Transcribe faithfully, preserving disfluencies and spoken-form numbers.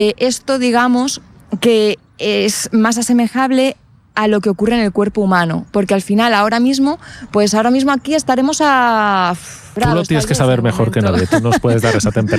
esto, digamos, que es más asemejable a lo que ocurre en el cuerpo humano, porque al final ahora mismo, pues ahora mismo aquí estaremos a... Tú lo tienes que saber mejor que nadie, tú nos puedes dar esa temperatura.